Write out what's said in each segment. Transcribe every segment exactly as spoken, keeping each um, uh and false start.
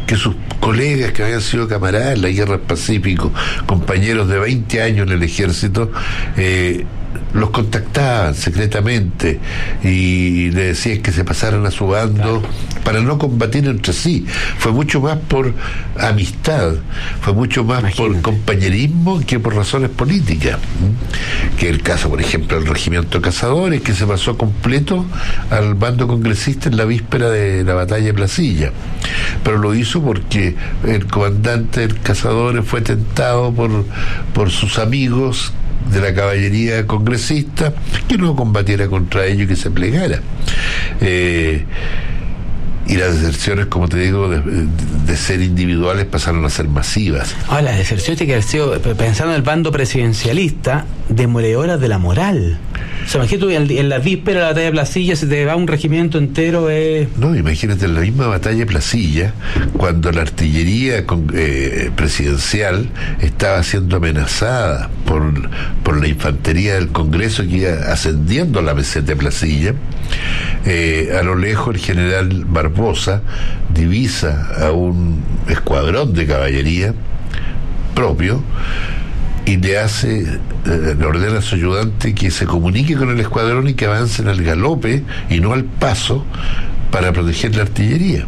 que sus colegas que habían sido camaradas en la guerra del Pacífico, compañeros de veinte años en el ejército, eh, los contactaban secretamente y le decían que se pasaran a su bando, claro, para no combatir entre sí. Fue mucho más por amistad, fue mucho más Imagínate. por compañerismo que por razones políticas. Que el caso, por ejemplo, del regimiento de cazadores, que se pasó completo al bando congresista en la víspera de la batalla de Placilla, pero lo hizo porque el comandante del cazadores fue tentado por, por sus amigos de la caballería congresista que no combatiera contra ellos y que se plegara. Eh, y las deserciones, como te digo, de, de ser individuales pasaron a ser masivas. Ah, las deserciones que han sido, pensando en el bando presidencialista, demoledoras de la moral. O sea, imagínate tú, en, en la víspera de la batalla de Placilla se te va un regimiento entero. Eh... No, imagínate, en la misma batalla de Placilla, cuando la artillería con, eh, presidencial estaba siendo amenazada por, por la infantería del Congreso que iba ascendiendo a la meseta de Placilla, eh, a lo lejos el general Barbosa divisa a un escuadrón de caballería propio y le hace, eh, le ordena a su ayudante que se comunique con el escuadrón y que avancen al galope y no al paso para proteger la artillería.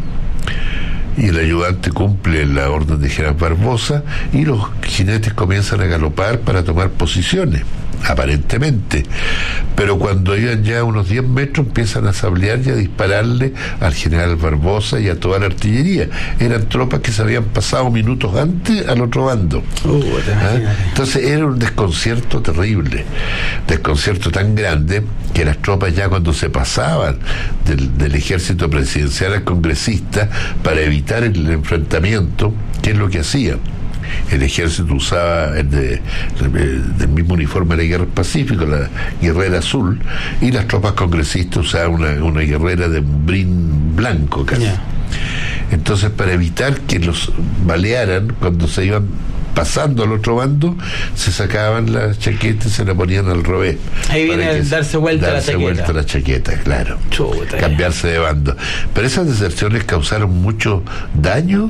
Y el ayudante cumple la orden de general Barbosa y los jinetes comienzan a galopar para tomar posiciones, aparentemente, pero cuando iban ya a unos diez metros empiezan a sablear y a dispararle al general Barbosa y a toda la artillería. Eran tropas que se habían pasado minutos antes al otro bando. Uh, ¿Ah? Entonces era un desconcierto terrible, desconcierto tan grande que las tropas ya cuando se pasaban del, del ejército presidencial al congresista para evitar el enfrentamiento, ¿qué es lo que hacían? El ejército usaba el de, el del mismo uniforme de la guerra del Pacífico, la guerrera azul, y las tropas congresistas usaban una, una guerrera de brin blanco casi. Yeah. Entonces, para evitar que los balearan cuando se iban pasando al otro bando, se sacaban la chaqueta y se la ponían al revés. Ahí viene el darse vuelta a la chaqueta. Darse vuelta a la chaqueta, claro. Chuta. Cambiarse de bando. Pero esas deserciones causaron mucho daño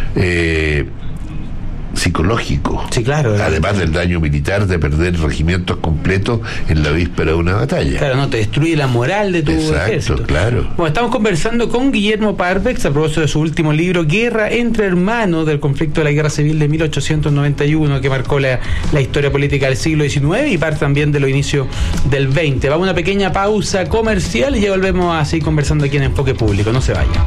eh, psicológico. Sí, claro. Además del daño militar de perder regimientos completos en la víspera de una batalla. Claro, no, te destruye la moral de tu Exacto, ejército. Claro. Bueno, estamos conversando con Guillermo Parvex a propósito de su último libro, Guerra entre Hermanos, del conflicto de la Guerra Civil de mil ochocientos noventa y uno, que marcó la, la historia política del siglo diecinueve y parte también de los inicios del veinte. Vamos a una pequeña pausa comercial y ya volvemos a seguir conversando aquí en Enfoque Público. No se vaya.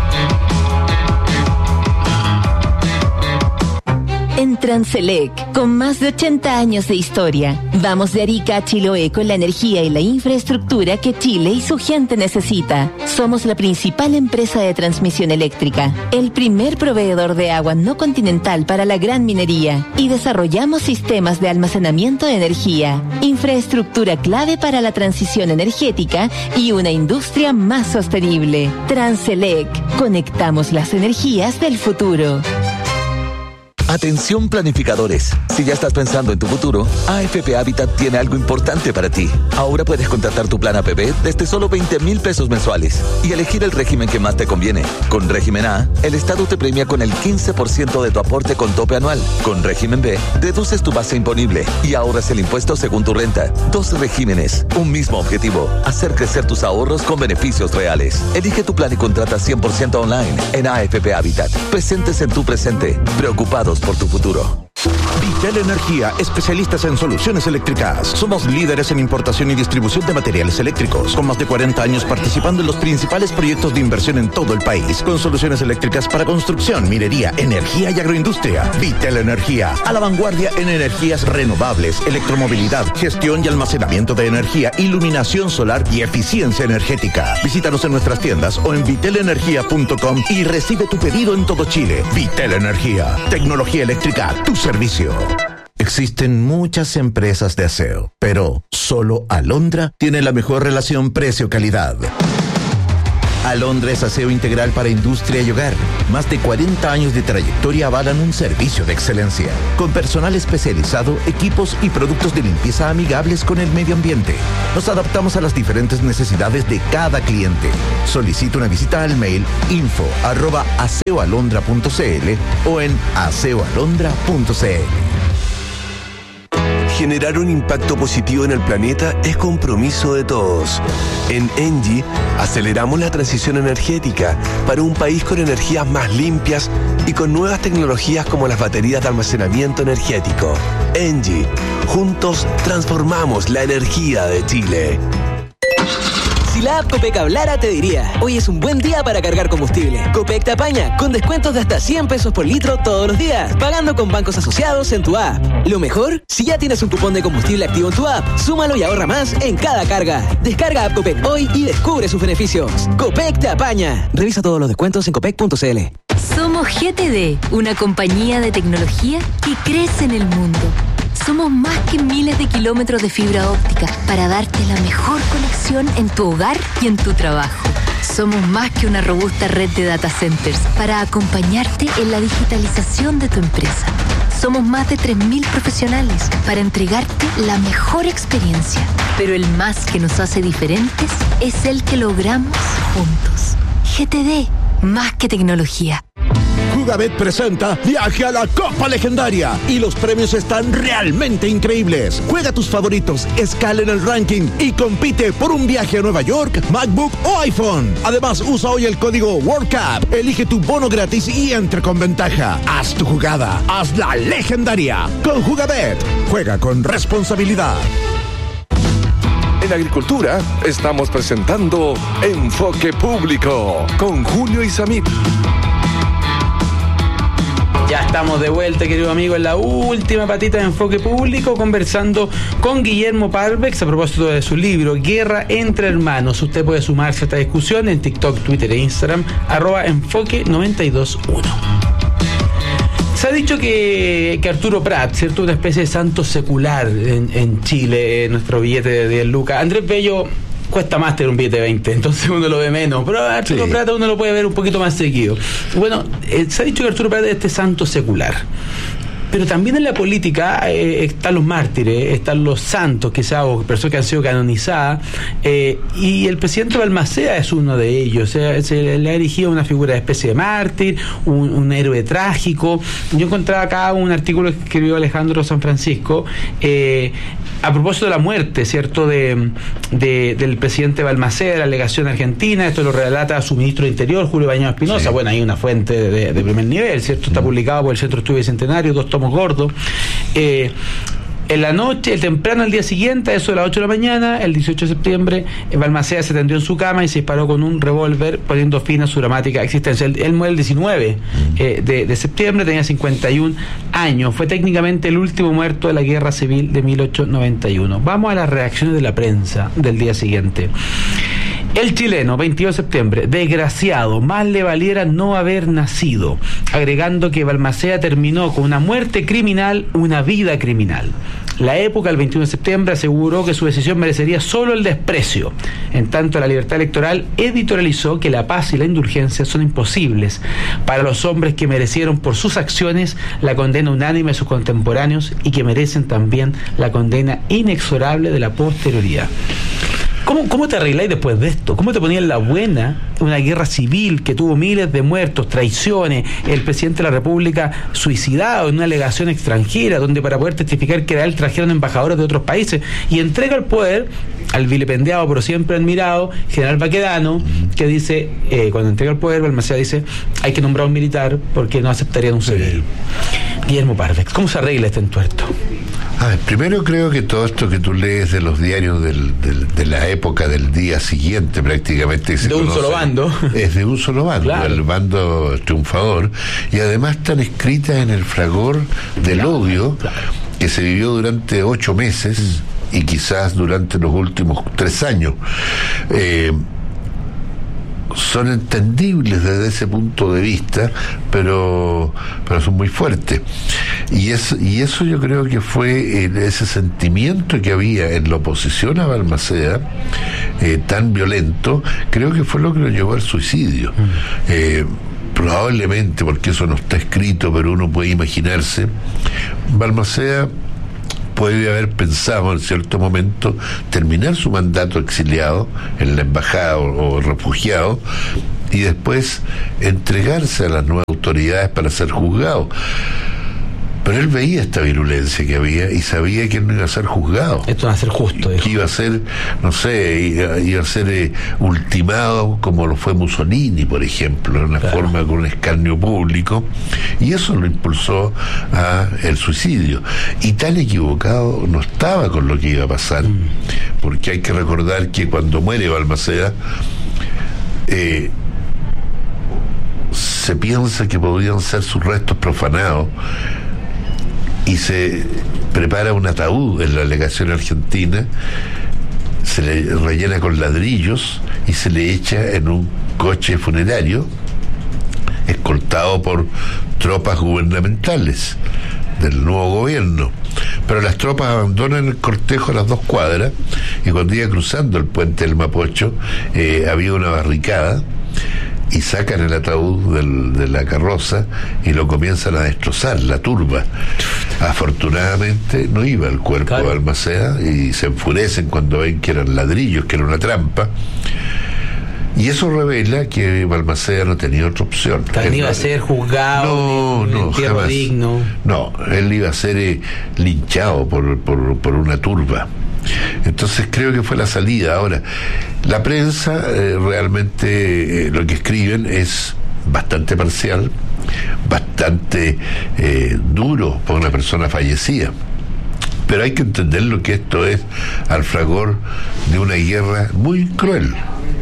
En Transelec, con más de ochenta años de historia, vamos de Arica a Chiloé con la energía y la infraestructura que Chile y su gente necesita. Somos la principal empresa de transmisión eléctrica, el primer proveedor de agua no continental para la gran minería y desarrollamos sistemas de almacenamiento de energía, infraestructura clave para la transición energética y una industria más sostenible. Transelec, conectamos las energías del futuro. Atención planificadores, si ya estás pensando en tu futuro, A F P Habitat tiene algo importante para ti. Ahora puedes contratar tu plan A P B desde solo veinte mil pesos mensuales y elegir el régimen que más te conviene. Con régimen A, el Estado te premia con el quince por ciento de tu aporte con tope anual. Con régimen B, deduces tu base imponible y ahorras el impuesto según tu renta. Dos regímenes, un mismo objetivo, hacer crecer tus ahorros con beneficios reales. Elige tu plan y contrata cien por ciento online en A F P Habitat. Presentes en tu presente, preocupados por tu futuro. Vitel Energía, especialistas en soluciones eléctricas. Somos líderes en importación y distribución de materiales eléctricos, con más de cuarenta años participando en los principales proyectos de inversión en todo el país, con soluciones eléctricas para construcción, minería, energía y agroindustria. Vitel Energía, a la vanguardia en energías renovables, electromovilidad, gestión y almacenamiento de energía, iluminación solar y eficiencia energética. Visítanos en nuestras tiendas o en vitel energía punto com y recibe tu pedido en todo Chile. Vitel Energía, tecnología eléctrica a tu servicio. Existen muchas empresas de aseo, pero solo Alondra tiene la mejor relación precio-calidad. Alondra es aseo integral para industria y hogar. Más de cuarenta años de trayectoria avalan un servicio de excelencia. Con personal especializado, equipos y productos de limpieza amigables con el medio ambiente. Nos adaptamos a las diferentes necesidades de cada cliente. Solicita una visita al mail info arroba aseoalondra punto cl o en aseoalondra punto cl. Generar un impacto positivo en el planeta es compromiso de todos. En Engie aceleramos la transición energética para un país con energías más limpias y con nuevas tecnologías como las baterías de almacenamiento energético. Engie, juntos transformamos la energía de Chile. Si la app Copec hablara, te diría, hoy es un buen día para cargar combustible. Copec te apaña, con descuentos de hasta cien pesos por litro todos los días, pagando con bancos asociados en tu app. Lo mejor, si ya tienes un cupón de combustible activo en tu app, súmalo y ahorra más en cada carga. Descarga app Copec hoy y descubre sus beneficios. Copec te apaña. Revisa todos los descuentos en copec punto cl. Somos G T D, una compañía de tecnología que crece en el mundo. Somos más que miles de kilómetros de fibra óptica para darte la mejor conexión en tu hogar y en tu trabajo. Somos más que una robusta red de data centers para acompañarte en la digitalización de tu empresa. Somos más de tres mil profesionales para entregarte la mejor experiencia. Pero el más que nos hace diferentes es el que logramos juntos. G T D, más que tecnología. Jugabet presenta Viaje a la Copa Legendaria y los premios están realmente increíbles. Juega tus favoritos, escala en el ranking y compite por un viaje a Nueva York, MacBook o iPhone. Además, usa hoy el código World Cup, elige tu bono gratis y entra con ventaja. Haz tu jugada, hazla legendaria. Con Jugabet, juega con responsabilidad. En Agricultura estamos presentando Enfoque Público con Julio Isamit. Ya estamos de vuelta, querido amigo, en la última patita de Enfoque Público, conversando con Guillermo Parvex a propósito de su libro Guerra entre Hermanos. Usted puede sumarse a esta discusión en TikTok, Twitter e Instagram, arroba enfoque noventa y dos uno. Se ha dicho que, que Arturo Prat, ¿cierto?, una especie de santo secular en, en Chile, en nuestro billete de diez lucas. Andrés Bello cuesta más tener un billete de veinte, entonces uno lo ve menos, pero a Arturo sí. Prat uno lo puede ver un poquito más seguido. Bueno, eh, se ha dicho que Arturo Prat es este santo secular. Pero también en la política eh, están los mártires, están los santos, quizás, o personas que han sido canonizadas, eh, y el presidente Balmaceda es uno de ellos. Se, se le ha erigido una figura de especie de mártir, un, un héroe trágico. Yo encontraba acá un artículo que escribió Alejandro San Francisco eh, a propósito de la muerte, ¿cierto?, de, de, del presidente Balmaceda, la alegación argentina. Esto lo relata su ministro de Interior, Julio Bañado Espinosa. Sí. Bueno, hay una fuente de, de primer nivel, ¿cierto? Está publicado por el Centro de Estudio Bicentenario, dos tomos gordos. Eh, en la noche, el temprano al día siguiente, a eso de las ocho de la mañana, el dieciocho de septiembre, Balmaceda se tendió en su cama y se disparó con un revólver, poniendo fin a su dramática existencia. Él, él muere el diecinueve eh, de, de septiembre, tenía cincuenta y un años. Fue técnicamente el último muerto de la Guerra Civil de mil ochocientos noventa y uno. Vamos a las reacciones de la prensa del día siguiente. El chileno, veintidós de septiembre, desgraciado, más le valiera no haber nacido, agregando que Balmaceda terminó con una muerte criminal, una vida criminal. La Época, el veintiuno de septiembre, aseguró que su decisión merecería solo el desprecio. En tanto, la Libertad Electoral editorializó que la paz y la indulgencia son imposibles para los hombres que merecieron por sus acciones la condena unánime de sus contemporáneos y que merecen también la condena inexorable de la posterioridad. ¿Cómo, ¿Cómo te arregláis después de esto? ¿Cómo te ponías en la buena una guerra civil que tuvo miles de muertos, traiciones, el presidente de la República suicidado en una legación extranjera, donde para poder testificar que era él trajeron embajadores de otros países, y entrega el poder al vilipendiado pero siempre admirado general Baquedano, que dice, eh, cuando entrega el poder, Balmaceda dice, hay que nombrar un militar porque no aceptarían un civil? Sí. Guillermo Parvex, ¿cómo se arregla este entuerto? A ver, primero creo que todo esto que tú lees de los diarios del, del, de la época del día siguiente prácticamente se de un conoce, solo bando es de un solo bando, claro. El bando triunfador, y además están escritas en el fragor del claro, odio claro. que se vivió durante ocho meses mm. y quizás durante los últimos tres años. eh, son entendibles desde ese punto de vista, pero pero son muy fuertes. Y eso, y eso yo creo que fue eh, ese sentimiento que había en la oposición a Balmaceda, eh, tan violento, creo que fue lo que lo llevó al suicidio. Mm. Eh, probablemente, porque eso no está escrito, pero uno puede imaginarse, Balmaceda puede haber pensado en cierto momento terminar su mandato exiliado en la embajada o, o refugiado y después entregarse a las nuevas autoridades para ser juzgado. Pero él veía esta virulencia que había y sabía que él no iba a ser juzgado. Esto va a ser justo. Que iba a ser, no sé, iba, iba a ser eh, ultimado como lo fue Mussolini, por ejemplo, de una claro. forma con un escarnio público. Y eso lo impulsó a el suicidio. Y tan equivocado no estaba con lo que iba a pasar. Mm. Porque hay que recordar que cuando muere Balmaceda, eh, se piensa que podrían ser sus restos profanados y se prepara un ataúd en la legación argentina, se le rellena con ladrillos y se le echa en un coche funerario escoltado por tropas gubernamentales del nuevo gobierno. Pero las tropas abandonan el cortejo a las dos cuadras y cuando iba cruzando el puente del Mapocho eh, había una barricada y sacan el ataúd del, de la carroza y lo comienzan a destrozar, la turba. Afortunadamente no iba el cuerpo claro. de Balmaceda y se enfurecen cuando ven que eran ladrillos, que era una trampa. Y eso revela que Balmaceda no tenía otra opción. También iba a ser juzgado, no, no, jamás. digno. No, él iba a ser eh, linchado por, por, por una turba. Entonces creo que fue la salida. Ahora, la prensa eh, realmente eh, lo que escriben es bastante parcial, bastante eh, duro por una persona fallecida. Pero hay que entender lo que esto es al fragor de una guerra muy cruel.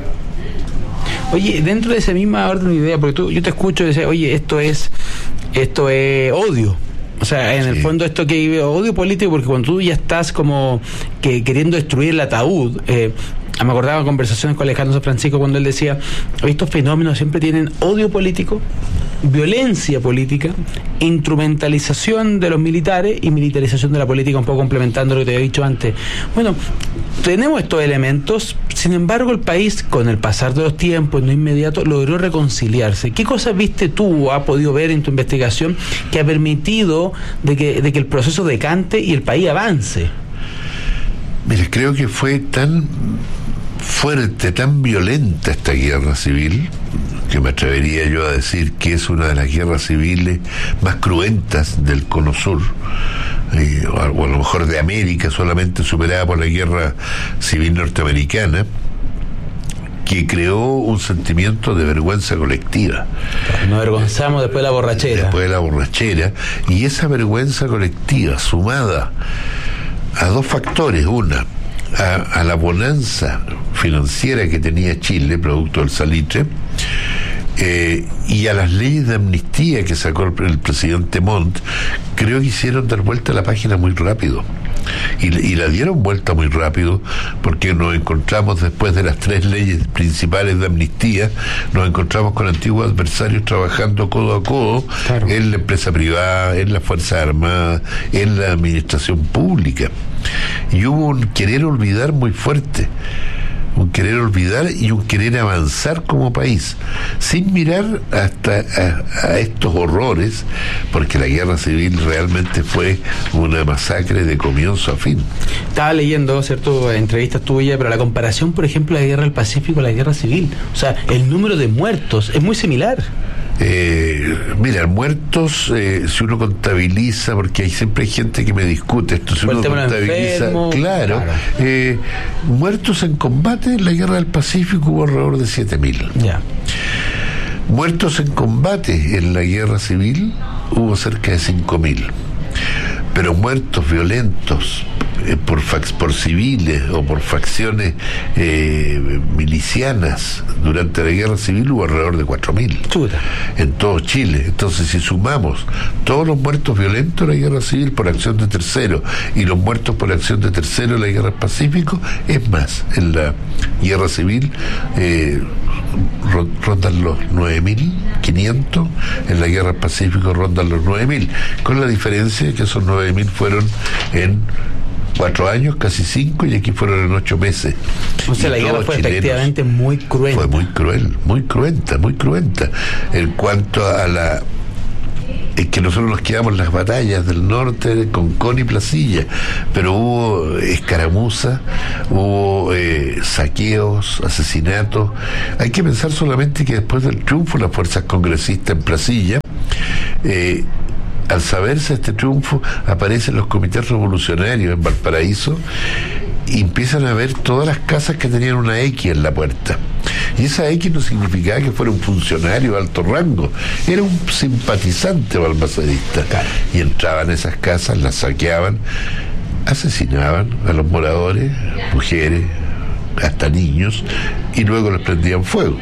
Oye, dentro de esa misma orden de idea, porque tú, yo te escucho y dices, oye, esto es, esto es odio. O sea, en sí. el fondo esto que odio político, porque cuando tú ya estás como que queriendo destruir el ataúd, eh, me acordaba de conversaciones con Alejandro San Francisco cuando él decía, estos fenómenos siempre tienen odio político, violencia política, instrumentalización de los militares y militarización de la política, un poco complementando lo que te había dicho antes. Bueno, tenemos estos elementos, sin embargo el país con el pasar de los tiempos, no inmediato, logró reconciliarse. ¿Qué cosas viste tú o has podido ver en tu investigación que ha permitido de que, de que el proceso decante y el país avance? Mira, creo que fue tan fuerte, tan violenta esta guerra civil, que me atrevería yo a decir que es una de las guerras civiles más cruentas del Cono Sur, eh, o, o a lo mejor de América, solamente superada por la guerra civil norteamericana, que creó un sentimiento de vergüenza colectiva. Nos avergonzamos después de la borrachera. Después de la borrachera, y esa vergüenza colectiva sumada a dos factores: una, a, a la bonanza financiera que tenía Chile, producto del salitre, eh, y a las leyes de amnistía que sacó el, el presidente Montt, creo que hicieron dar vuelta a la página muy rápido. Y, y la dieron vuelta muy rápido, porque nos encontramos después de las tres leyes principales de amnistía, nos encontramos con antiguos adversarios trabajando codo a codo, claro, en la empresa privada, en las Fuerzas Armadas, en la administración pública. Y hubo un querer olvidar muy fuerte, un querer olvidar y un querer avanzar como país, sin mirar hasta a, a estos horrores, porque la guerra civil realmente fue una masacre de comienzo a fin. Estaba leyendo, ¿cierto?, entrevistas tuyas, pero la comparación, por ejemplo, de la guerra del Pacífico a la guerra civil, o sea, el número de muertos es muy similar. Eh, mira, muertos, eh, si uno contabiliza, porque hay siempre hay gente que me discute esto, si uno contabiliza, enfermo, claro, claro. Eh, muertos en combate en la guerra del Pacífico hubo alrededor de siete mil. Yeah. Muertos en combate en la guerra civil hubo cerca de cinco mil. Pero muertos violentos eh, por fac, por civiles o por facciones eh, milicianas durante la guerra civil hubo alrededor de cuatro mil en todo Chile. Entonces, si sumamos todos los muertos violentos de la guerra civil por acción de terceros y los muertos por acción de terceros en la guerra del Pacífico, es más, en la guerra civil eh, rondan los nueve mil quinientos, en la guerra del Pacífico rondan los nueve mil, con la diferencia de que esos nueve mil fueron en cuatro años, casi cinco, y aquí fueron en ocho meses. O sea, y la guerra fue efectivamente muy cruenta. Fue muy cruel, muy cruenta, muy cruenta. En cuanto a la... es que nosotros nos quedamos en las batallas del norte, Concón y Placilla, pero hubo escaramuzas, hubo eh, saqueos, asesinatos. Hay que pensar solamente que después del triunfo de las fuerzas congresistas en Placilla, eh, al saberse este triunfo, aparecen los comités revolucionarios en Valparaíso y empiezan a ver todas las casas que tenían una X en la puerta. Y esa X no significaba que fuera un funcionario de alto rango, era un simpatizante balmacedista. Y entraban a esas casas, las saqueaban, asesinaban a los moradores, mujeres, hasta niños, y luego les prendían fuego.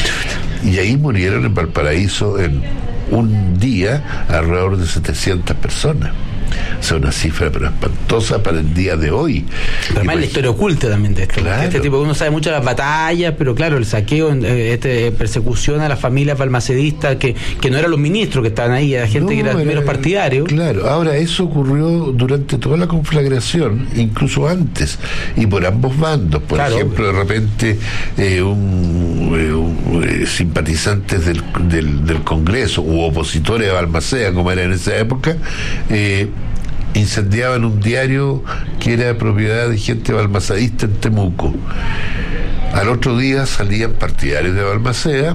Y ahí murieron en Valparaíso en un día alrededor de setecientas personas. O sea, una cifra pero espantosa para el día de hoy. Pero además la historia oculta también de esto. Claro. Este tipo, uno sabe mucho de las batallas, pero claro, el saqueo, eh, este, persecución a las familias balmacedistas, que, que no eran los ministros que estaban ahí, era gente no, que era, era menos partidarios. Claro, ahora eso ocurrió durante toda la conflagración, incluso antes, y por ambos bandos. Por claro, ejemplo, de repente eh, un, eh, un, eh, simpatizantes del, del, del Congreso u opositores de Balmaceda, como era en esa época, eh, incendiaban un diario que era propiedad de gente balmacedista en Temuco. Al otro día salían partidarios de Balmaceda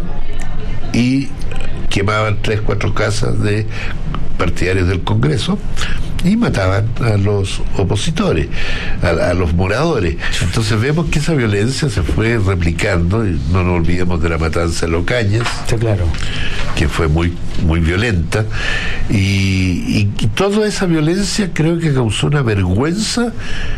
y quemaban tres, cuatro casas de partidarios del Congreso y mataban a los opositores, a, a los moradores. Entonces vemos que esa violencia se fue replicando, y no nos olvidemos de la matanza de Locañas, sí, claro, que fue muy muy violenta, y, y, y toda esa violencia creo que causó una vergüenza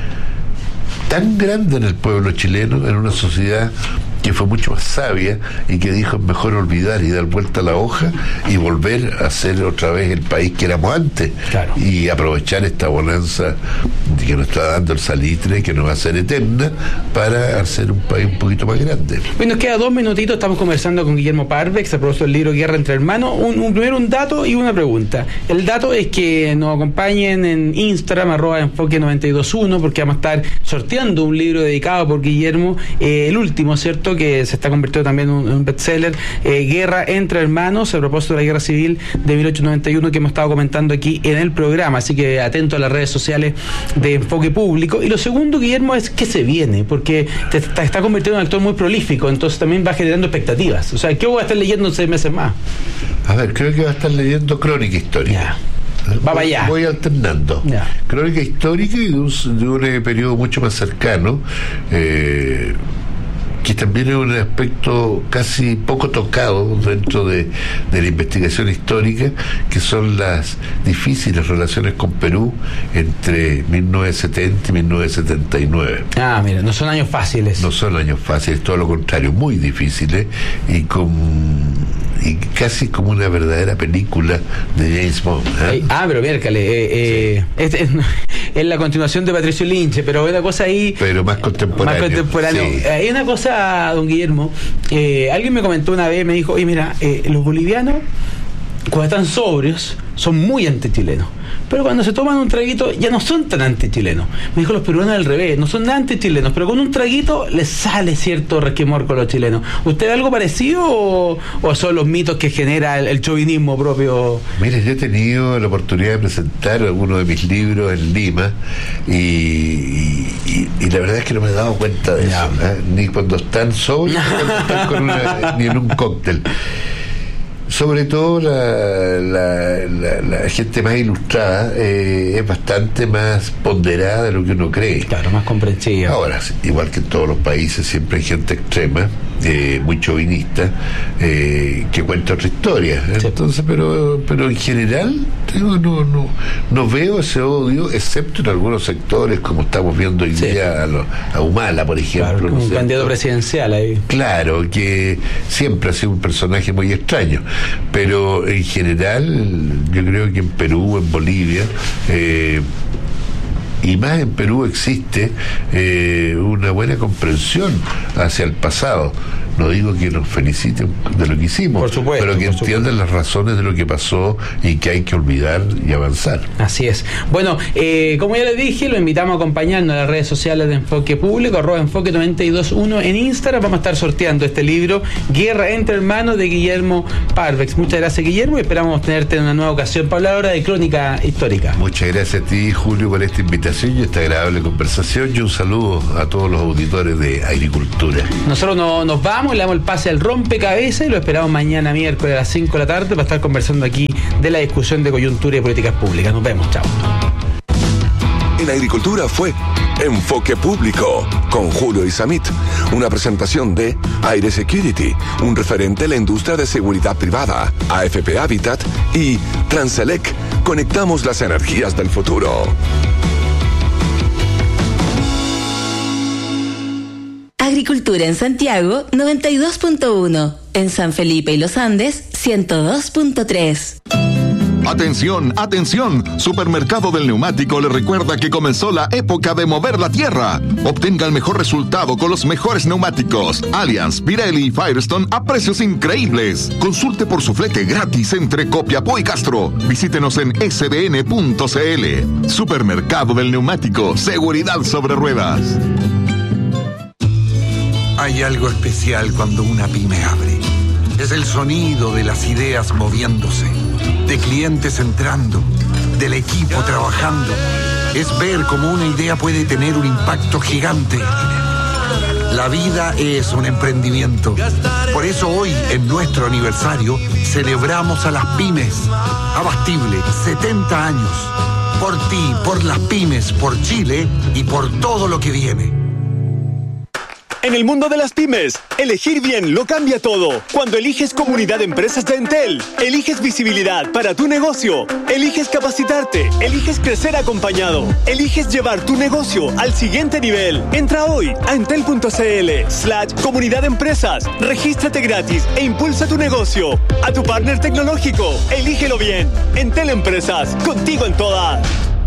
tan grande en el pueblo chileno, en una sociedad que fue mucho más sabia y que dijo mejor olvidar y dar vuelta a la hoja y volver a ser otra vez el país que éramos antes, claro, y aprovechar esta bonanza que nos está dando el salitre, que nos va a ser eterna, para hacer un país un poquito más grande. Bueno, nos queda dos minutitos, estamos conversando con Guillermo Parvex, a propósito del libro Guerra entre Hermanos. Un, un, primero un dato y una pregunta. El dato es que nos acompañen en Instagram, arroba enfoque noventa y dos uno, porque vamos a estar sorteando un libro dedicado por Guillermo, eh, el último, ¿cierto?, que se está convirtiendo también en un, un bestseller, eh, Guerra entre Hermanos, a propósito de la guerra civil de mil ochocientos noventa y uno, que hemos estado comentando aquí en el programa, así que atento a las redes sociales de Enfoque Público. Y lo segundo, Guillermo, es que se viene, porque te, te está convirtiendo en un actor muy prolífico, entonces también va generando expectativas. O sea, ¿qué voy a estar leyendo en seis meses más? A ver, creo que va a estar leyendo crónica histórica. Ya. Va para allá. Voy alternando. Ya. Crónica histórica y de un, de un eh, periodo mucho más cercano, eh, que también es un aspecto casi poco tocado dentro de, de la investigación histórica, que son las difíciles relaciones con Perú entre mil novecientos setenta y mil novecientos setenta y nueve. Ah, mira, no son años fáciles. No son años fáciles, todo lo contrario, muy difíciles, y con y casi como una verdadera película de James Bond. ¿eh? Ah, pero miércale, eh, eh, sí. es, es la continuación de Patricio Lynch, pero una cosa ahí... Pero más contemporáneo. Más contemporáneo. Sí. Hay una cosa, don Guillermo, eh, alguien me comentó una vez, me dijo, oye, mira, eh, los bolivianos, cuando están sobrios, son muy antichilenos, pero cuando se toman un traguito ya no son tan antichilenos. Me dijo, los peruanos al revés, no son nada antichilenos, pero con un traguito les sale cierto resquemor con los chilenos. ¿Usted ve algo parecido o, o son los mitos que genera el, el chauvinismo propio? Mire, yo he tenido la oportunidad de presentar algunos de mis libros en Lima y, y, y la verdad es que no me he dado cuenta de eso, ¿eh? Ni cuando están sobrios, ni cuando están con una, ni en un cóctel. Sobre todo la, la, la, la gente más ilustrada eh, es bastante más ponderada de lo que uno cree. Claro, más comprensiva. Ahora, igual que en todos los países, siempre hay gente extrema, eh, muy chauvinista, eh, que cuenta otra historia. Entonces, pero pero en general no, no, no, no veo ese odio, excepto en algunos sectores, como estamos viendo hoy día, sí. a, lo, a Humala, por ejemplo. Claro, un candidato presidencial ahí. Claro, que siempre ha sido un personaje muy extraño, pero en general yo creo que en Perú, en Bolivia, eh, y más en Perú existe eh, una buena comprensión hacia el pasado. No digo que nos feliciten de lo que hicimos, por supuesto, pero que por entiendan supuesto. las razones de lo que pasó y que hay que olvidar y avanzar. Así es. Bueno, eh, como ya les dije, lo invitamos a acompañarnos en las redes sociales de Enfoque Público, arroba Enfoque noventa y dos uno en Instagram. Vamos a estar sorteando este libro, Guerra entre Hermanos, de Guillermo Parvex. Muchas gracias, Guillermo, y esperamos tenerte en una nueva ocasión para hablar ahora de crónica histórica. Muchas gracias a ti, Julio, por esta invitación y esta agradable conversación, y un saludo a todos los auditores de Agricultura. Nosotros no, nos vamos, le damos el pase al rompecabezas y lo esperamos mañana miércoles a las cinco de la tarde para estar conversando aquí de la discusión de coyuntura y políticas públicas. Nos vemos, chao. En Agricultura fue Enfoque Público con Julio Isamit, una presentación de Aire Security, un referente en la industria de seguridad privada, A F P Habitat y Transelec. Conectamos las energías del futuro. Agricultura en Santiago, noventa y dos punto uno. En San Felipe y Los Andes, ciento dos punto tres. Atención, atención. Supermercado del Neumático le recuerda que comenzó la época de mover la tierra. Obtenga el mejor resultado con los mejores neumáticos Allianz, Pirelli y Firestone a precios increíbles. Consulte por su flete gratis entre Copiapó y Castro. Visítenos en s b n punto c l. Supermercado del Neumático, seguridad sobre ruedas. Hay algo especial cuando una pyme abre. Es el sonido de las ideas moviéndose, de clientes entrando, del equipo trabajando. Es ver cómo una idea puede tener un impacto gigante. La vida es un emprendimiento. Por eso hoy, en nuestro aniversario, celebramos a las pymes. Abastible, setenta años. Por ti, por las pymes, por Chile y por todo lo que viene. En el mundo de las pymes, elegir bien lo cambia todo. Cuando eliges Comunidad de Empresas de Entel, eliges visibilidad para tu negocio, eliges capacitarte, eliges crecer acompañado, eliges llevar tu negocio al siguiente nivel. Entra hoy a entel.cl slash Comunidad de Empresas, regístrate gratis e impulsa tu negocio. A tu partner tecnológico, elígelo bien. Entel Empresas, contigo en todas.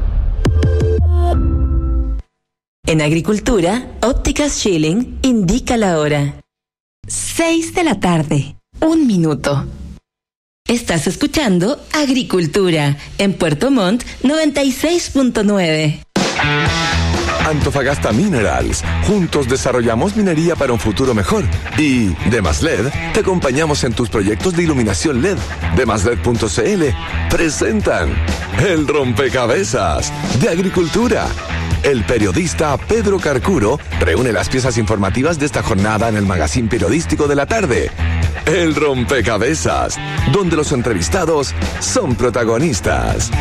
En Agricultura, Ópticas Schilling indica la hora. Seis de la tarde, un minuto. Estás escuchando Agricultura en Puerto Montt noventa y seis punto nueve. Antofagasta Minerals. Juntos desarrollamos minería para un futuro mejor. Y Demaslet, te acompañamos en tus proyectos de iluminación L E D. Demaslet punto c l presentan El Rompecabezas de Agricultura. El periodista Pedro Carcuro reúne las piezas informativas de esta jornada en el magazín periodístico de la tarde. El Rompecabezas, donde los entrevistados son protagonistas.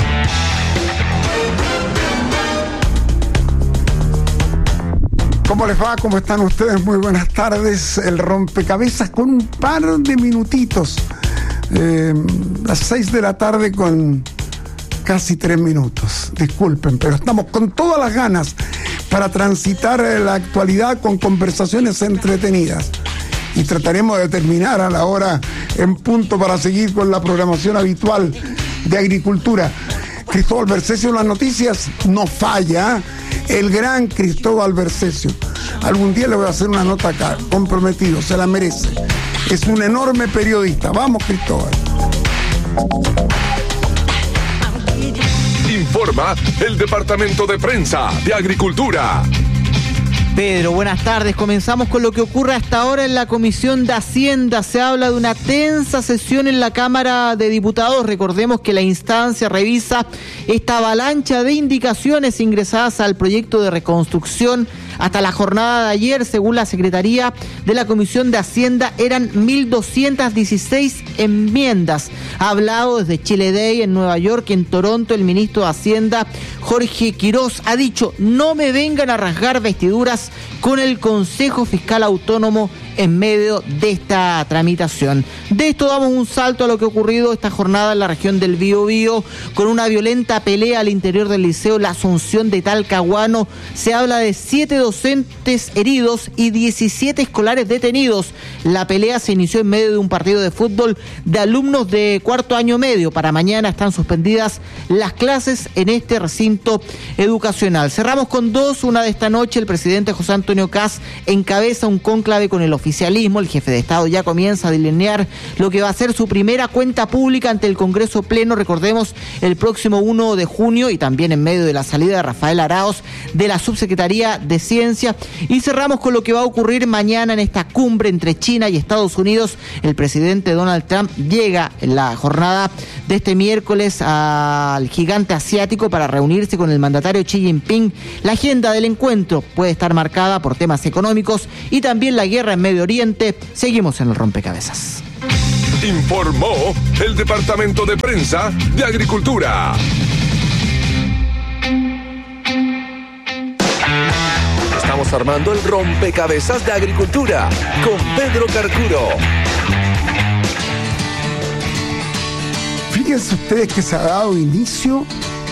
¿Cómo les va? ¿Cómo están ustedes? Muy buenas tardes. El Rompecabezas con un par de minutitos. Eh, las seis de la tarde con casi tres minutos. Disculpen, pero estamos con todas las ganas para transitar la actualidad con conversaciones entretenidas. Y trataremos de terminar a la hora en punto para seguir con la programación habitual de Agricultura. Cristóbal Bercesio en las noticias no falla. El gran Cristóbal Bercesio. Algún día le voy a hacer una nota acá, comprometido, se la merece. Es un enorme periodista. Vamos, Cristóbal. Informa el Departamento de Prensa de Agricultura. Pedro, buenas tardes. Comenzamos con lo que ocurre hasta ahora en la Comisión de Hacienda. Se habla de una tensa sesión en la Cámara de Diputados. Recordemos que la instancia revisa esta avalancha de indicaciones ingresadas al proyecto de reconstrucción. Hasta la jornada de ayer, según la Secretaría de la Comisión de Hacienda, eran mil doscientas dieciséis enmiendas. Ha hablado desde Chile Day en Nueva York, en Toronto, el ministro de Hacienda, Jorge Quirós, ha dicho: no me vengan a rasgar vestiduras días con el Consejo Fiscal Autónomo en medio de esta tramitación. De esto damos un salto a lo que ha ocurrido esta jornada en la región del Biobío, con una violenta pelea al interior del Liceo La Asunción de Talcahuano. Se habla de siete docentes heridos y diecisiete escolares detenidos. La pelea se inició en medio de un partido de fútbol de alumnos de cuarto año medio. Para mañana están suspendidas las clases en este recinto educacional. Cerramos con dos. Una de esta noche, el presidente José Antonio Kast encabeza un cónclave con el oficialismo. El jefe de Estado ya comienza a delinear lo que va a ser su primera cuenta pública ante el Congreso Pleno, recordemos, el próximo uno de junio, y también en medio de la salida de Rafael Araoz de la Subsecretaría de Ciencia. Y cerramos con lo que va a ocurrir mañana en esta cumbre entre China y Estados Unidos. El presidente Donald Trump llega en la jornada de este miércoles al gigante asiático para reunirse con el mandatario Xi Jinping. La agenda del encuentro puede estar marcada por temas económicos y también la guerra en Medio Oriente. Seguimos en el rompecabezas. Informó el Departamento de Prensa de Agricultura. Estamos armando el rompecabezas de Agricultura con Pedro Carcuro. Fíjense ustedes que se ha dado inicio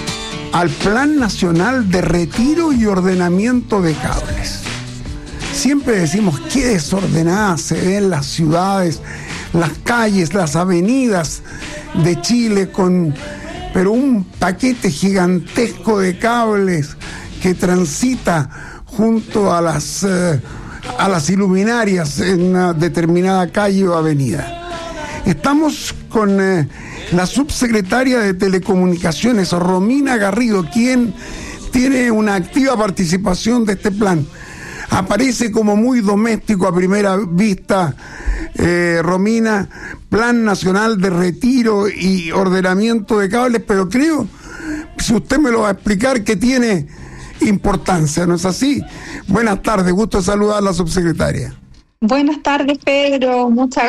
al Plan Nacional de Retiro y Ordenamiento de Cables. Siempre decimos qué desordenada se ven las ciudades, las calles, las avenidas de Chile, con pero un paquete gigantesco de cables que transita junto a las eh, a las iluminarias en una determinada calle o avenida. Estamos con eh, la subsecretaria de Telecomunicaciones, Romina Garrido, quien tiene una activa participación de este plan. Aparece como muy doméstico a primera vista, eh, Romina, Plan Nacional de Retiro y Ordenamiento de Cables, pero creo, si usted me lo va a explicar, que tiene importancia, ¿no es así? Buenas tardes, gusto saludar a la subsecretaria. Buenas tardes, Pedro, mucha,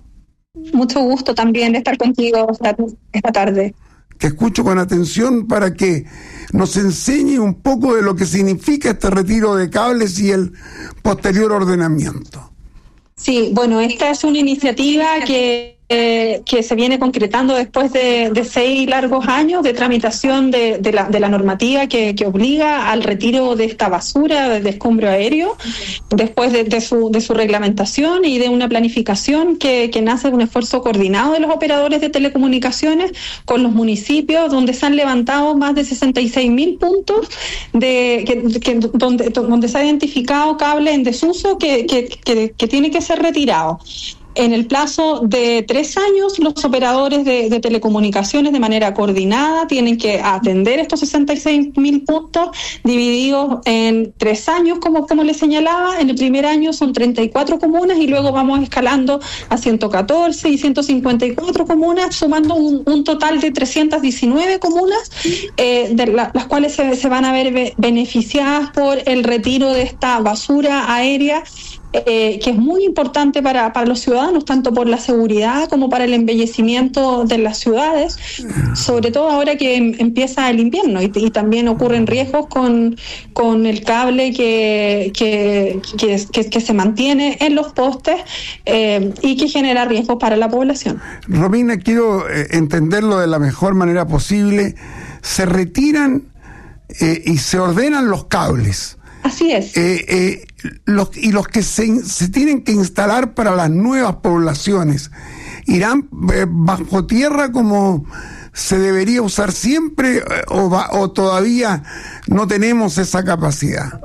mucho gusto también de estar contigo esta, esta tarde. Te escucho con atención para que nos enseñe un poco de lo que significa este retiro de cables y el posterior ordenamiento. Sí, bueno, esta es una iniciativa que Eh, que se viene concretando después de, de seis largos años de tramitación de, de, la, de la normativa que, que obliga al retiro de esta basura, de escombro aéreo, después de, de, su, de su reglamentación y de una planificación que, que nace de un esfuerzo coordinado de los operadores de telecomunicaciones con los municipios, donde se han levantado más de sesenta y seis mil puntos de, que, que, donde, donde se ha identificado cable en desuso que, que, que, que tiene que ser retirado. En el plazo de tres años, los operadores de, de telecomunicaciones de manera coordinada tienen que atender estos sesenta y seis mil puntos divididos en tres años, como, como les señalaba. En el primer año son treinta y cuatro comunas y luego vamos escalando a ciento catorce y ciento cincuenta y cuatro comunas, sumando un, un total de trescientas diecinueve comunas, eh, de la, las cuales se, se van a ver be- beneficiadas por el retiro de esta basura aérea, Eh, que es muy importante para, para los ciudadanos, tanto por la seguridad como para el embellecimiento de las ciudades, sobre todo ahora que em, empieza el invierno y, y también ocurren riesgos con, con el cable que, que, que, que, que se mantiene en los postes eh, y que genera riesgos para la población. Romina, quiero eh, entenderlo de la mejor manera posible. Se retiran eh, y se ordenan los cables. Así es. Eh, eh, los, y los que se, se tienen que instalar para las nuevas poblaciones, ¿irán eh, bajo tierra como se debería usar siempre eh, o, va, o todavía no tenemos esa capacidad?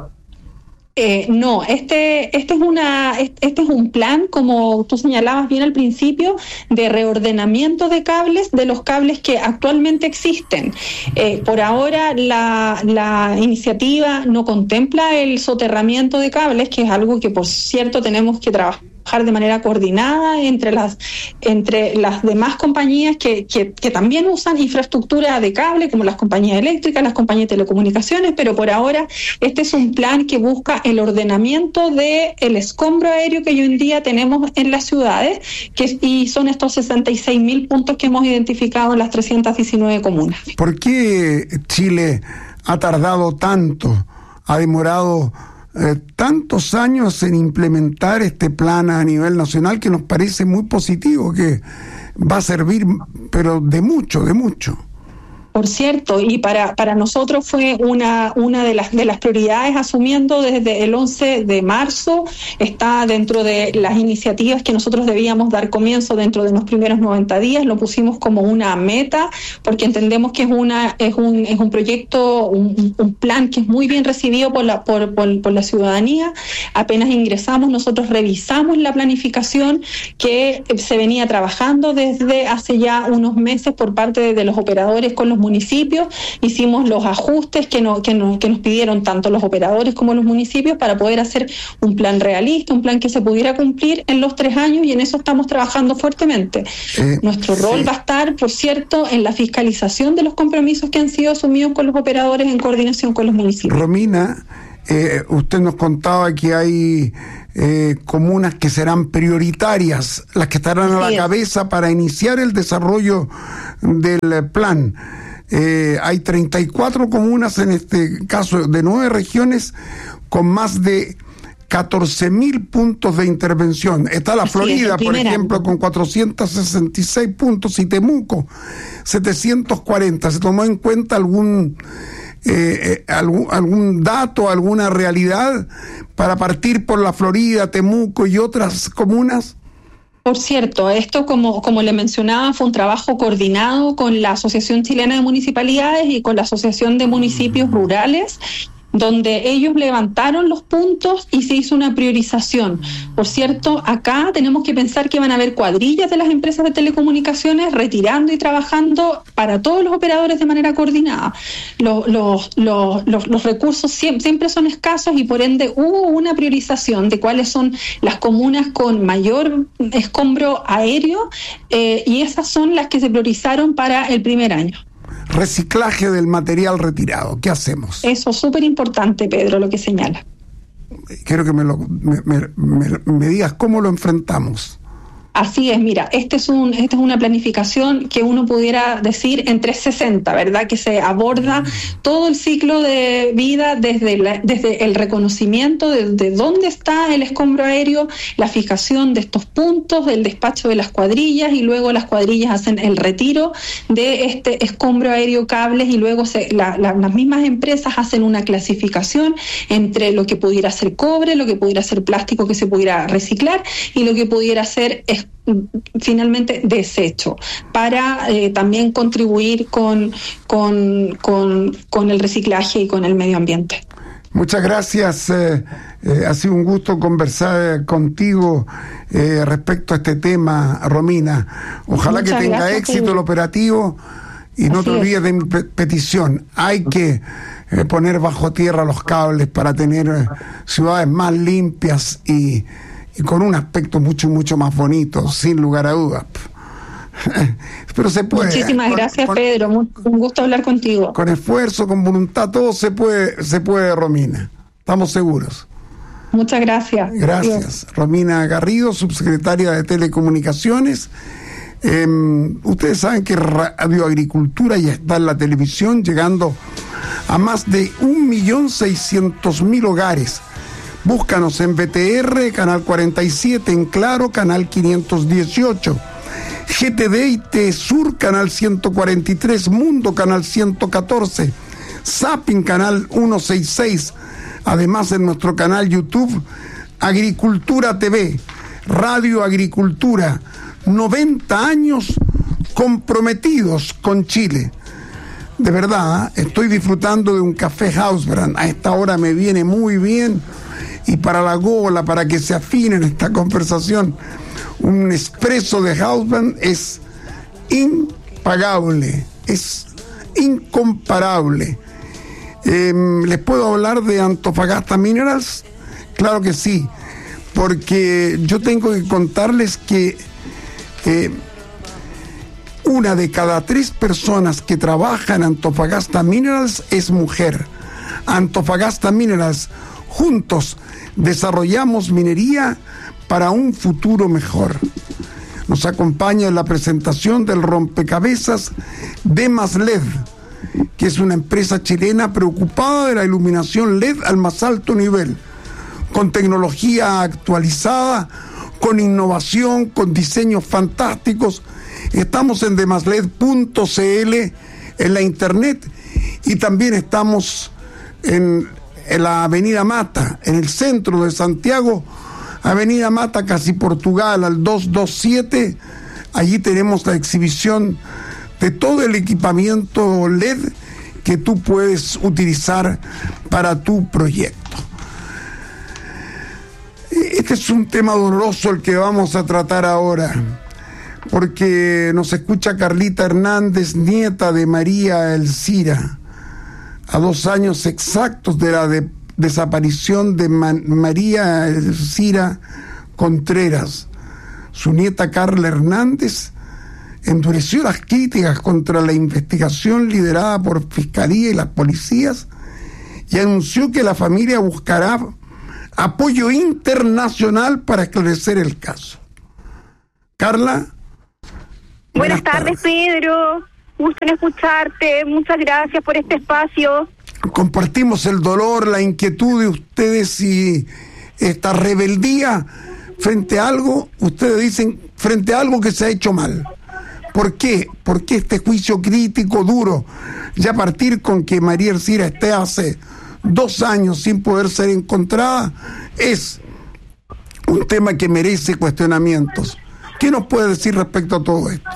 Eh, no, este, este es una, este es un plan, como tú señalabas bien al principio, de reordenamiento de cables, de los cables que actualmente existen. Eh, por ahora la, la iniciativa no contempla el soterramiento de cables, que es algo que por cierto tenemos que trabajar de manera coordinada entre las entre las demás compañías que, que, que también usan infraestructura de cable, como las compañías eléctricas, las compañías de telecomunicaciones, pero por ahora este es un plan que busca el ordenamiento de el escombro aéreo que hoy en día tenemos en las ciudades, que y son estos sesenta y seis mil puntos que hemos identificado en las trescientas diecinueve comunas. ¿Por qué Chile ha tardado tanto, ha demorado eh, tantos años en implementar este plan a nivel nacional que nos parece muy positivo, que va a servir, pero de mucho, de mucho. Por cierto, y para, para nosotros fue una, una de las de las prioridades, asumiendo desde el once de marzo, está dentro de las iniciativas que nosotros debíamos dar comienzo dentro de los primeros noventa días, lo pusimos como una meta, porque entendemos que es una es un es un proyecto, un, un plan que es muy bien recibido por la por, por, por la ciudadanía. Apenas ingresamos, nosotros revisamos la planificación que se venía trabajando desde hace ya unos meses por parte de, de los operadores con los municipios, hicimos los ajustes que, no, que, no, que nos pidieron tanto los operadores como los municipios para poder hacer un plan realista, un plan que se pudiera cumplir en los tres años, y en eso estamos trabajando fuertemente. Eh, Nuestro rol sí. va a estar, por cierto, en la fiscalización de los compromisos que han sido asumidos con los operadores en coordinación con los municipios. Romina, eh, usted nos contaba que hay eh, comunas que serán prioritarias, las que estarán a la cabeza para iniciar el desarrollo del plan. Eh, hay treinta y cuatro comunas en este caso de nueve regiones con más de catorce mil puntos de intervención. Está la Florida, por ejemplo, con cuatrocientos sesenta y seis puntos, y Temuco setecientos cuarenta. ¿Se tomó en cuenta algún eh, eh, algún, algún dato, alguna realidad para partir por la Florida, Temuco y otras comunas? Por cierto, esto, como, como le mencionaba, fue un trabajo coordinado con la Asociación Chilena de Municipalidades y con la Asociación de Municipios Rurales, donde ellos levantaron los puntos y se hizo una priorización. Por cierto, acá tenemos que pensar que van a haber cuadrillas de las empresas de telecomunicaciones retirando y trabajando para todos los operadores de manera coordinada. Los, los, los, los, los recursos siempre, siempre son escasos, y por ende hubo una priorización de cuáles son las comunas con mayor escombro aéreo, eh, y esas son las que se priorizaron para el primer año. Reciclaje del material retirado, ¿qué hacemos? Eso es súper importante, Pedro, lo que señala. Quiero que me, lo, me, me, me, me digas cómo lo enfrentamos. Así es, mira, este es un, esta es una planificación que uno pudiera decir en trescientos sesenta, ¿verdad? Que se aborda todo el ciclo de vida desde, la, desde el reconocimiento de, de dónde está el escombro aéreo, la fijación de estos puntos, el despacho de las cuadrillas, y luego las cuadrillas hacen el retiro de este escombro aéreo, cables, y luego se, la, la, las mismas empresas hacen una clasificación entre lo que pudiera ser cobre, lo que pudiera ser plástico que se pudiera reciclar, y lo que pudiera ser finalmente desecho, para eh, también contribuir con, con, con, con el reciclaje y con el medio ambiente. Muchas gracias, eh, eh, ha sido un gusto conversar contigo eh, respecto a este tema, Romina. Ojalá Muchas que tenga gracias, éxito sí. el operativo, y no Así te olvides es. de mi pe- petición, hay que eh, poner bajo tierra los cables para tener eh, ciudades más limpias y y con un aspecto mucho, mucho más bonito, sin lugar a dudas. Pero se puede. Muchísimas con, gracias, con, Pedro. Un gusto hablar contigo. Con esfuerzo, con voluntad, todo se puede, se puede, Romina. Estamos seguros. Muchas gracias. Gracias. Adiós. Romina Garrido, subsecretaria de Telecomunicaciones. Eh, ustedes saben que Radio Agricultura ya está en la televisión, llegando a más de un millón seiscientos mil hogares. Búscanos en B T R, canal cuarenta y siete, en Claro, canal quinientos dieciocho, G T D y T Sur, canal ciento cuarenta y tres, Mundo, canal ciento catorce, Zapping, canal ciento sesenta y seis, además en nuestro canal YouTube, Agricultura T V, Radio Agricultura, noventa años comprometidos con Chile. De verdad, estoy disfrutando de un café Hausbrand, a esta hora me viene muy bien. Y para la gola, para que se afine en esta conversación, un espresso de Hausbrand es impagable, es incomparable. Eh, ¿Les puedo hablar de Antofagasta Minerals? Claro que sí, porque yo tengo que contarles que eh, una de cada tres personas que trabaja en Antofagasta Minerals es mujer. Antofagasta Minerals, juntos desarrollamos minería para un futuro mejor. Nos acompaña en la presentación del rompecabezas Demas L E D, que es una empresa chilena preocupada de la iluminación L E D al más alto nivel. con tecnología actualizada, con innovación, con diseños fantásticos. Estamos en demasled punto c l en la internet y también estamos en, en la Avenida Mata, en el centro de Santiago, Avenida Mata, casi Portugal, al doscientos veintisiete. Allí tenemos la exhibición de todo el equipamiento L E D que tú puedes utilizar para tu proyecto. Este es un tema doloroso el que vamos a tratar ahora, porque nos escucha Carlita Hernández, nieta de María Elcira, a dos años exactos de la de desaparición de Man- María Elcira Contreras. Su nieta Carla Hernández endureció las críticas contra la investigación liderada por Fiscalía y las policías y anunció que la familia buscará apoyo internacional para esclarecer el caso. Carla. Buenas, buenas tardes, tardes, Pedro. Gusto en escucharte. Muchas gracias por este espacio. Compartimos el dolor, la inquietud de ustedes y esta rebeldía frente a algo, ustedes dicen, frente a algo que se ha hecho mal. ¿Por qué? ¿Por qué este juicio crítico, duro? Ya a partir con que María Elcira esté hace dos años sin poder ser encontrada, es un tema que merece cuestionamientos. ¿Qué nos puede decir respecto a todo esto?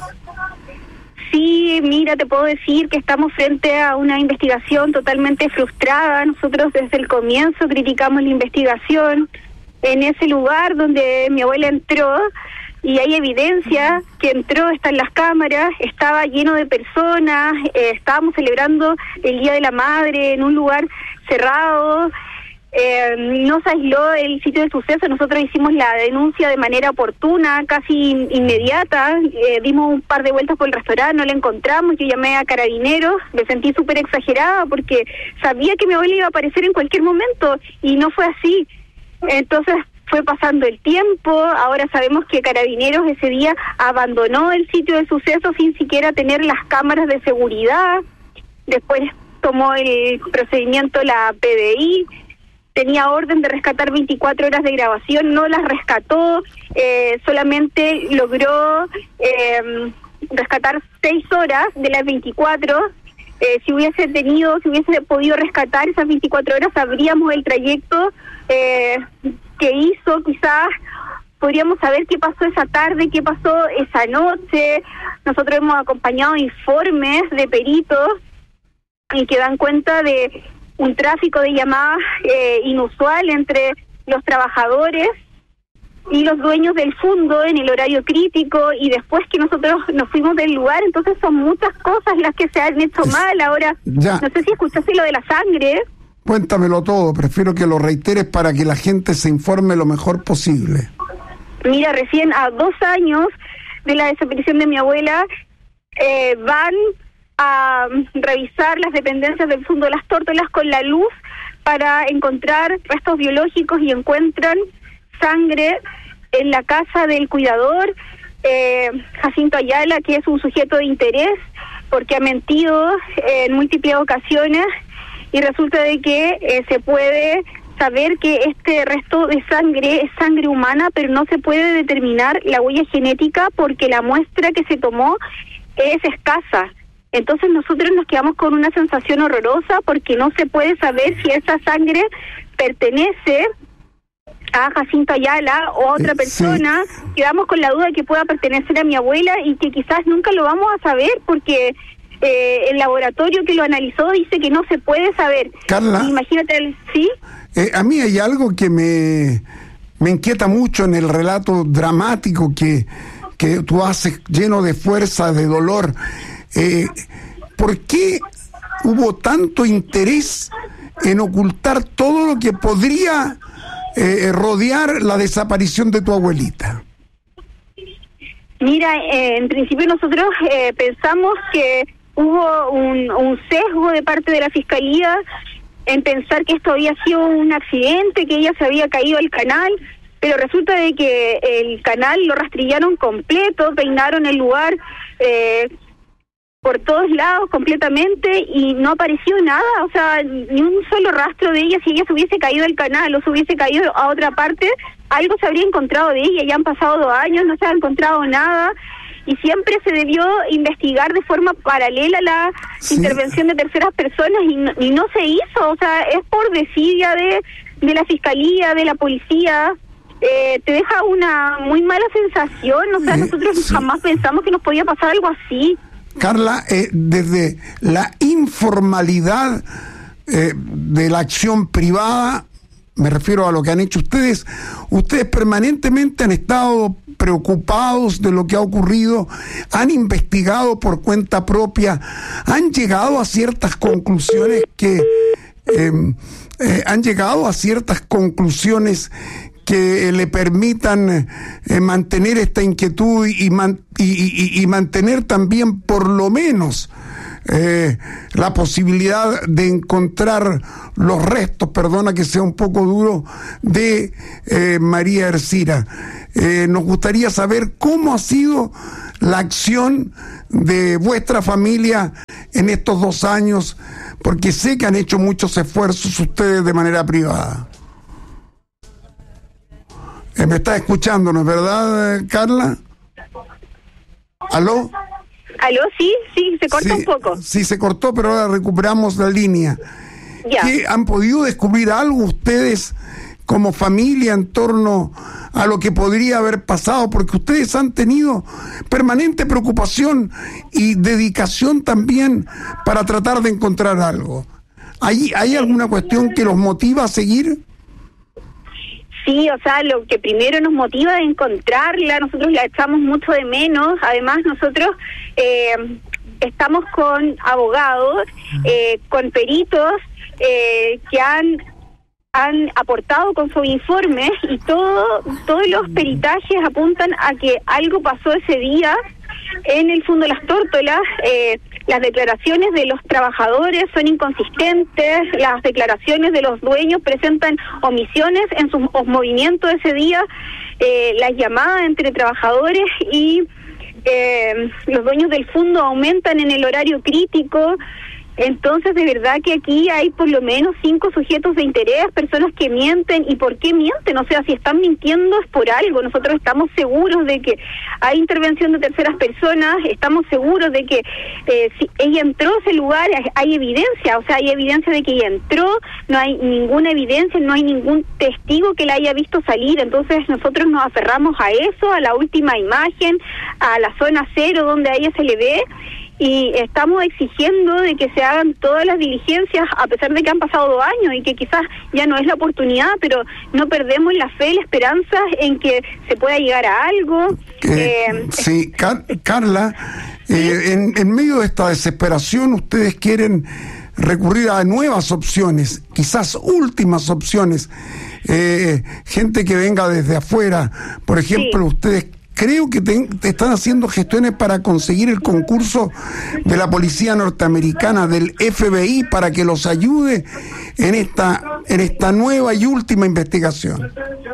Sí, mira, te puedo decir que estamos frente a una investigación totalmente frustrada. Nosotros desde el comienzo criticamos la investigación en ese lugar donde mi abuela entró, y hay evidencia que entró, está en las cámaras, estaba lleno de personas, eh, estábamos celebrando el Día de la Madre en un lugar cerrado, eh, no se aisló el sitio del suceso, nosotros hicimos la denuncia de manera oportuna, casi inmediata, eh, dimos un par de vueltas por el restaurante, no la encontramos, yo llamé a Carabineros, me sentí súper exagerada porque sabía que mi abuela iba a aparecer en cualquier momento y no fue así. Entonces fue pasando el tiempo, ahora sabemos que Carabineros ese día abandonó el sitio del suceso sin siquiera tener las cámaras de seguridad, después tomó el procedimiento la P D I, tenía orden de rescatar veinticuatro horas de grabación, no las rescató, eh, solamente logró eh, rescatar seis horas de las veinticuatro. Eh, si hubiese tenido, si hubiese podido rescatar esas veinticuatro horas, sabríamos el trayecto eh, que hizo, quizás podríamos saber qué pasó esa tarde, qué pasó esa noche. Nosotros hemos acompañado informes de peritos y que dan cuenta de un tráfico de llamadas eh, inusual entre los trabajadores y los dueños del fondo en el horario crítico, y después que nosotros nos fuimos del lugar, entonces son muchas cosas las que se han hecho mal. Ahora, ya. No sé si escuchaste lo de la sangre. Cuéntamelo todo, prefiero que lo reiteres para que la gente se informe lo mejor posible. Mira, recién a dos años de la desaparición de mi abuela, eh, van a revisar las dependencias del fondo de las Tórtolas con la luz para encontrar restos biológicos y encuentran sangre en la casa del cuidador, eh, Jacinto Ayala, que es un sujeto de interés porque ha mentido eh, en múltiples ocasiones, y resulta de que eh, se puede saber que este resto de sangre es sangre humana, pero no se puede determinar la huella genética porque la muestra que se tomó es escasa. Entonces nosotros nos quedamos con una sensación horrorosa porque no se puede saber si esa sangre pertenece a Jacinto Ayala o a otra eh, persona. Sí. Quedamos con la duda de que pueda pertenecer a mi abuela y que quizás nunca lo vamos a saber porque eh, el laboratorio que lo analizó dice que no se puede saber. Carla, imagínate, el, ¿sí? Eh, a mí hay algo que me, me inquieta mucho en el relato dramático que, que tú haces, lleno de fuerza, de dolor. Eh, ¿Por qué hubo tanto interés en ocultar todo lo que podría Eh, rodear la desaparición de tu abuelita? Mira, eh, en principio nosotros eh, pensamos que hubo un, un sesgo de parte de la Fiscalía en pensar que esto había sido un accidente, que ella se había caído al canal, pero resulta de que el canal lo rastrillaron completo, peinaron el lugar, eh, por todos lados completamente y no apareció nada, o sea, ni un solo rastro de ella. Si ella se hubiese caído del canal o se hubiese caído a otra parte, algo se habría encontrado de ella. Ya han pasado dos años, no se ha encontrado nada y siempre se debió investigar de forma paralela la sí. intervención de terceras personas y no, y no se hizo, o sea, es por desidia de, de la fiscalía, de la policía. Eh, te deja una muy mala sensación, o sea, eh, nosotros sí. jamás pensamos que nos podía pasar algo así. Carla, eh, desde la informalidad eh, de la acción privada, me refiero a lo que han hecho ustedes, ustedes permanentemente han estado preocupados de lo que ha ocurrido, han investigado por cuenta propia, han llegado a ciertas conclusiones que eh, eh, han llegado a ciertas conclusiones que le permitan eh, mantener esta inquietud y, man, y, y, y mantener también por lo menos eh, la posibilidad de encontrar los restos, perdona que sea un poco duro, de eh, María Ercira. Eh, nos gustaría saber cómo ha sido la acción de vuestra familia en estos dos años, porque sé que han hecho muchos esfuerzos ustedes de manera privada. Eh, me está escuchando, ¿no es verdad, Carla? ¿Aló? ¿Aló? Sí, sí, se cortó sí, un poco. Sí, se cortó, pero ahora recuperamos la línea. Ya. ¿Qué, han podido descubrir algo ustedes como familia en torno a lo que podría haber pasado? Porque ustedes han tenido permanente preocupación y dedicación también para tratar de encontrar algo. ¿Hay, hay alguna cuestión que los motiva a seguir? Sí, o sea, lo que primero nos motiva a encontrarla, nosotros la echamos mucho de menos. Además, nosotros eh, estamos con abogados, eh, con peritos eh, que han han aportado con su informe y todo todos los peritajes apuntan a que algo pasó ese día en el Fundo Las Tórtolas. Eh, las declaraciones de los trabajadores son inconsistentes, las declaraciones de los dueños presentan omisiones en sus movimientos ese día, eh, las llamadas entre trabajadores y eh, los dueños del fondo aumentan en el horario crítico. Entonces, de verdad que aquí hay por lo menos cinco sujetos de interés, personas que mienten. ¿Y por qué mienten? O sea, si están mintiendo es por algo. Nosotros estamos seguros de que hay intervención de terceras personas, estamos seguros de que eh, si ella entró a ese lugar, hay evidencia, o sea, hay evidencia de que ella entró, no hay ninguna evidencia, no hay ningún testigo que la haya visto salir. Entonces, nosotros nos aferramos a eso, a la última imagen, a la zona cero donde a ella se le ve, y estamos exigiendo de que se hagan todas las diligencias, a pesar de que han pasado dos años y que quizás ya no es la oportunidad, pero no perdemos la fe y la esperanza en que se pueda llegar a algo. Eh, eh, sí, Car Carla, eh, en, en medio de esta desesperación ustedes quieren recurrir a nuevas opciones, quizás últimas opciones, eh, gente que venga desde afuera, por ejemplo, sí. ustedes creo que te, te están haciendo gestiones para conseguir el concurso de la policía norteamericana, del F B I, para que los ayude en esta en esta nueva y última investigación.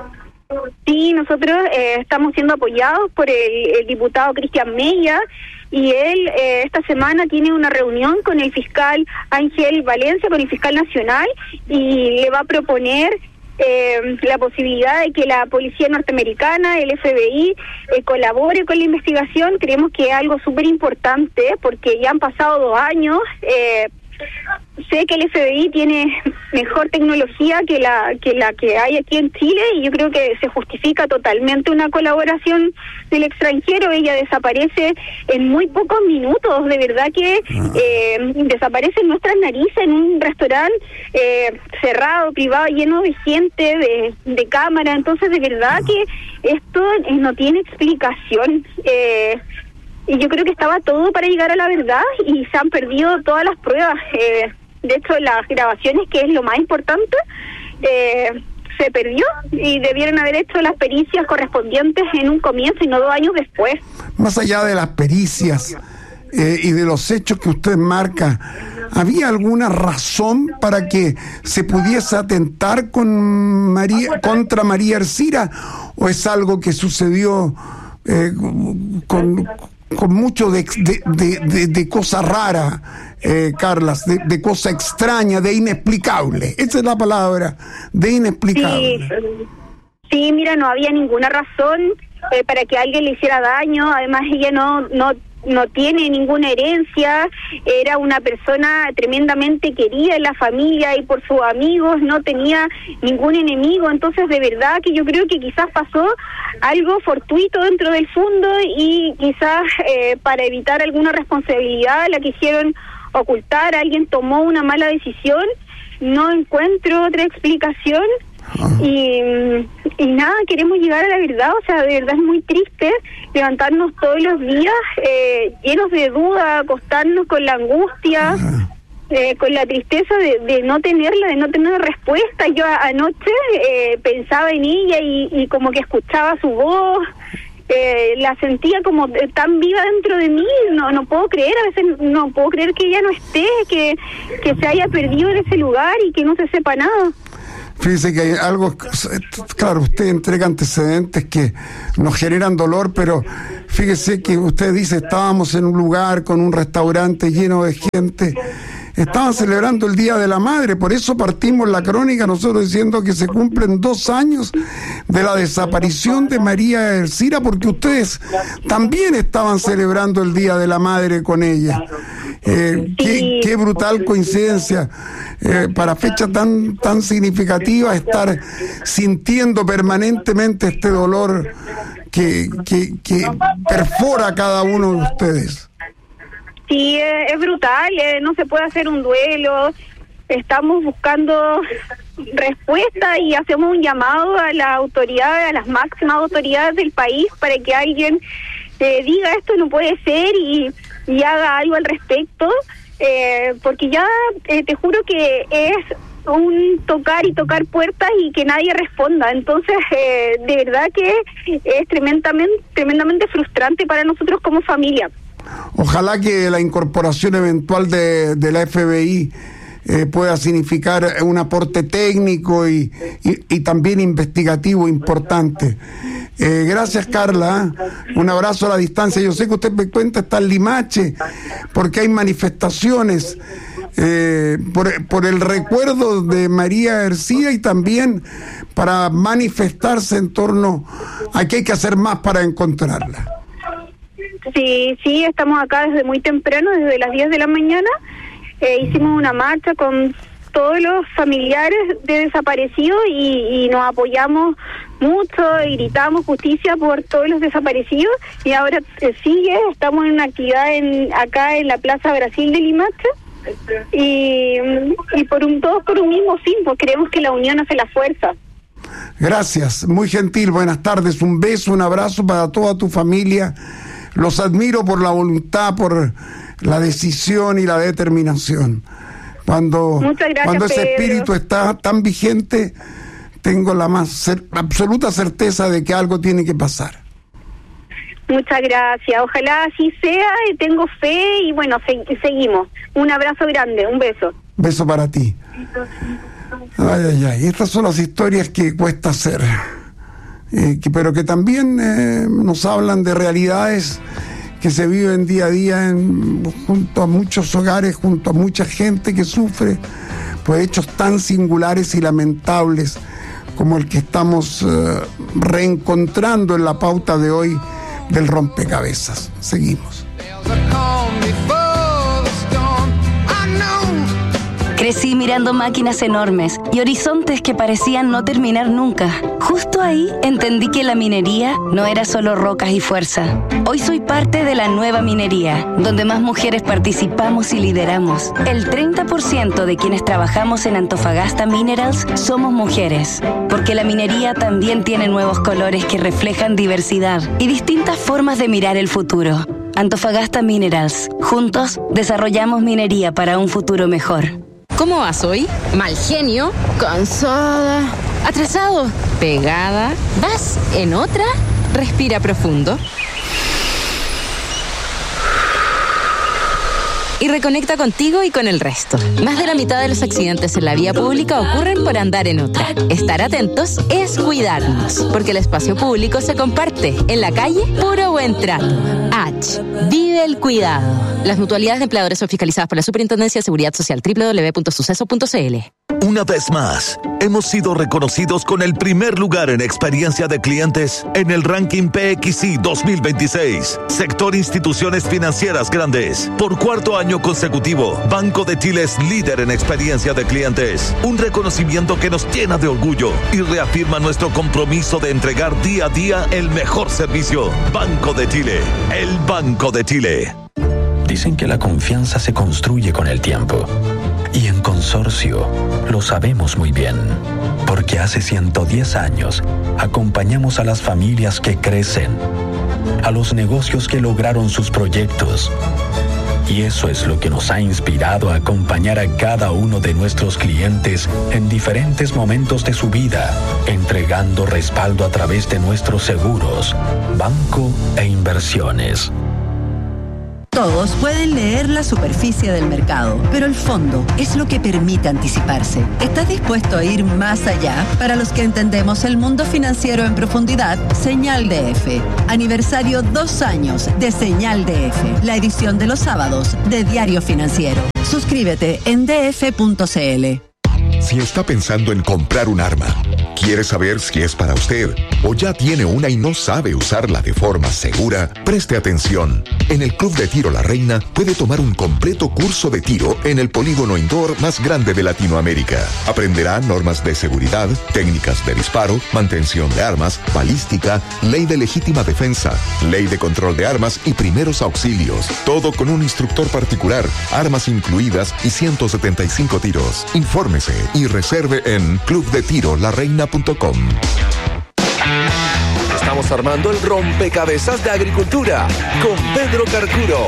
Sí, nosotros eh, estamos siendo apoyados por el, el diputado Cristian Mella, y él eh, esta semana tiene una reunión con el fiscal Ángel Valencia, con el fiscal nacional, y le va a proponer Eh, la posibilidad de que la policía norteamericana, el F B I, eh, colabore con la investigación. Creemos que es algo súper importante porque ya han pasado dos años. Eh, sé que el F B I tiene mejor tecnología que la que la que hay aquí en Chile, y yo creo que se justifica totalmente una colaboración del extranjero. Ella desaparece en muy pocos minutos, de verdad que eh, desaparece en nuestras narices en un restaurante eh, cerrado, privado, lleno de gente, de, de cámara. Entonces, de verdad que esto eh, no tiene explicación. Eh, y yo creo que estaba todo para llegar a la verdad y se han perdido todas las pruebas. Eh, de hecho, las grabaciones, que es lo más importante, eh, se perdió, y debieron haber hecho las pericias correspondientes en un comienzo y no dos años después. Más allá de las pericias eh, y de los hechos que usted marca, ¿había alguna razón para que se pudiese atentar con María, contra María Ercira, o es algo que sucedió eh, con, con mucho de, de, de, de, de cosa rara, eh, Carlas, de, de cosa extraña, de inexplicable. Esa es la palabra, de inexplicable. Sí, sí, mira, no había ninguna razón eh, para que alguien le hiciera daño. Además, ella no no no tiene ninguna herencia, era una persona tremendamente querida en la familia y por sus amigos, no tenía ningún enemigo. Entonces, de verdad que yo creo que quizás pasó algo fortuito dentro del fondo y quizás eh, para evitar alguna responsabilidad la quisieron ocultar, alguien tomó una mala decisión. No encuentro otra explicación. Y, y nada, queremos llegar a la verdad. O sea, de verdad es muy triste levantarnos todos los días eh, llenos de duda, acostarnos con la angustia, eh, con la tristeza de, de no tenerla, de no tener respuesta. Yo a, anoche eh, pensaba en ella y, y como que escuchaba su voz, eh, la sentía como tan viva dentro de mí. No no puedo creer, a veces no puedo creer que ella no esté, que, que se haya perdido en ese lugar y que no se sepa nada. Fíjese que hay algo, claro, usted entrega antecedentes que nos generan dolor, pero fíjese que usted dice, estábamos en un lugar con un restaurante lleno de gente, estaban celebrando el Día de la Madre, por eso partimos la crónica nosotros diciendo que se cumplen dos años de la desaparición de María Ercira, porque ustedes también estaban celebrando el Día de la Madre con ella. Eh, qué, qué brutal coincidencia, eh, para fecha tan tan significativa, estar sintiendo permanentemente este dolor que, que, que perfora a cada uno de ustedes. Sí, es brutal, eh, no se puede hacer un duelo. Estamos buscando respuesta y hacemos un llamado a las autoridades, a las máximas autoridades del país, para que alguien eh, diga esto no puede ser y, y haga algo al respecto, eh, porque ya eh, te juro que es un tocar y tocar puertas y que nadie responda. Entonces, eh, de verdad que es tremendamente, tremendamente frustrante para nosotros como familia. Ojalá que la incorporación eventual de, de la F B I eh, pueda significar un aporte técnico y, y, y también investigativo importante. Eh, gracias, Carla. Un abrazo a la distancia. Yo sé que usted me cuenta, está en Limache, porque hay manifestaciones eh, por, por el recuerdo de María Ercilla y también para manifestarse en torno a que hay que hacer más para encontrarla. Sí, sí, estamos acá desde muy temprano, desde las diez de la mañana. Eh, hicimos una marcha con todos los familiares de desaparecidos y, y nos apoyamos mucho y gritamos justicia por todos los desaparecidos. Y ahora eh, sigue, estamos en una actividad en, acá en la Plaza Brasil de Limache y, y por un todos por un mismo fin, porque creemos que la unión hace la fuerza. Gracias, muy gentil, buenas tardes, un beso, un abrazo para toda tu familia. Los admiro por la voluntad, por la decisión y la determinación. Cuando, gracias, cuando ese Pedro. espíritu está tan vigente, tengo la más cer- absoluta certeza de que algo tiene que pasar. Muchas gracias, ojalá así sea, y tengo fe y bueno, se- seguimos. Un abrazo grande, un beso. Beso para ti. Ay, ay, ay, estas son las historias que cuesta hacer. Eh, que, pero que también eh, nos hablan de realidades que se viven día a día en, junto a muchos hogares, junto a mucha gente que sufre por hechos tan singulares y lamentables como el que estamos eh, reencontrando en la pauta de hoy del rompecabezas. Seguimos. Crecí mirando máquinas enormes y horizontes que parecían no terminar nunca. Justo ahí entendí que la minería no era solo rocas y fuerza. Hoy soy parte de la nueva minería, donde más mujeres participamos y lideramos. El treinta por ciento de quienes trabajamos en Antofagasta Minerals somos mujeres, porque la minería también tiene nuevos colores que reflejan diversidad y distintas formas de mirar el futuro. Antofagasta Minerals. Juntos desarrollamos minería para un futuro mejor. ¿Cómo vas hoy? Mal genio, cansada, atrasado, pegada. ¿Vas en otra? Respira profundo. y reconecta contigo y con el resto. Más de la mitad de los accidentes en la vía pública ocurren por andar en otra. Estar atentos es cuidarnos, porque el espacio público se comparte. En la calle, puro buen trato. H. Vive el cuidado. Las mutualidades de empleadores son fiscalizadas por la Superintendencia de Seguridad Social. doble u doble u doble u punto suceso punto c l. Una vez más, hemos sido reconocidos con el primer lugar en experiencia de clientes en el ranking P X I dos mil veintiséis. Sector Instituciones Financieras Grandes. Por cuarto año consecutivo, Banco de Chile es líder en experiencia de clientes. Un reconocimiento que nos llena de orgullo y reafirma nuestro compromiso de entregar día a día el mejor servicio. Banco de Chile, el Banco de Chile. Dicen que la confianza se construye con el tiempo. Y en Consorcio lo sabemos muy bien, porque hace ciento diez años acompañamos a las familias que crecen, a los negocios que lograron sus proyectos. Y eso es lo que nos ha inspirado a acompañar a cada uno de nuestros clientes en diferentes momentos de su vida, entregando respaldo a través de nuestros seguros, banco e inversiones. Todos pueden leer la superficie del mercado, pero el fondo es lo que permite anticiparse. ¿Estás dispuesto a ir más allá? Para los que entendemos el mundo financiero en profundidad, Señal D F. Aniversario dos años de Señal D F, la edición de los sábados de Diario Financiero. Suscríbete en d f punto c l. Si está pensando en comprar un arma, quiere saber si es para usted o ya tiene una y no sabe usarla de forma segura, preste atención. En el Club de Tiro La Reina puede tomar un completo curso de tiro en el polígono indoor más grande de Latinoamérica. Aprenderá normas de seguridad, técnicas de disparo, mantención de armas, balística, ley de legítima defensa, ley de control de armas y primeros auxilios. Todo con un instructor particular, armas incluidas y ciento setenta y cinco tiros. Infórmese y reserve en club de tiro la reina punto com. Estamos armando el rompecabezas de agricultura con Pedro Carcuro.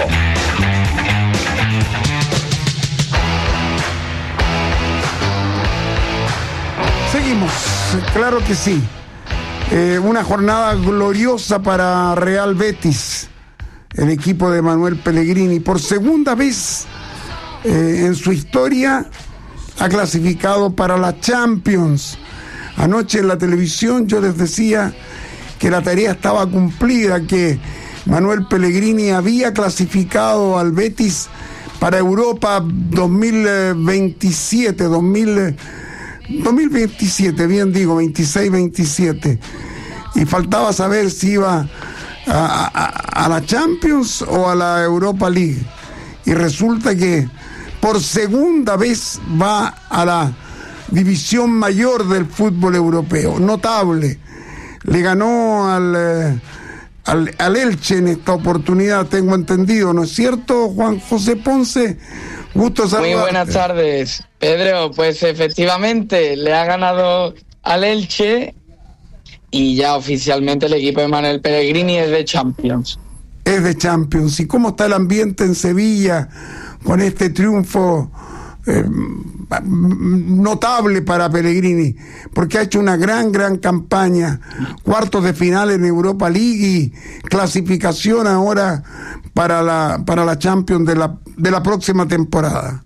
Seguimos, claro que sí. Eh, una jornada gloriosa para Real Betis, el equipo de Manuel Pellegrini. Por segunda vez eh, en su historia ha clasificado para la Champions. Anoche en la televisión yo les decía que la tarea estaba cumplida, que Manuel Pellegrini había clasificado al Betis para Europa dos mil veintisiete, dos mil veintisiete, bien digo, veintiséis veintisiete. Y faltaba saber si iba a, a, a la Champions o a la Europa League. Y resulta que por segunda vez va a la división mayor del fútbol europeo. Notable. Le ganó al, eh, al, al Elche en esta oportunidad, tengo entendido, ¿no es cierto, Juan José Ponce? Gusto saludarte. Muy buenas tardes, Pedro. Pues efectivamente le ha ganado al Elche y ya oficialmente el equipo de Manuel Pellegrini es de Champions. Es de Champions. ¿Y cómo está el ambiente en Sevilla con este triunfo eh, notable para Pellegrini? Porque ha hecho una gran, gran campaña. Cuartos de final en Europa League y clasificación ahora para la, para la Champions de la, de la próxima temporada.